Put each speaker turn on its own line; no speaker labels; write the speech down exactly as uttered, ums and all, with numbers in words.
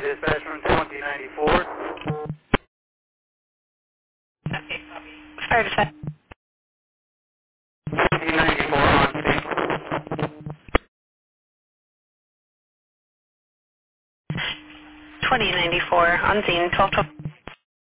dispatch from twenty ninety-four.
Fire dispatch.
twenty ninety-four on scene.
twenty ninety-four on scene, twelve twelve.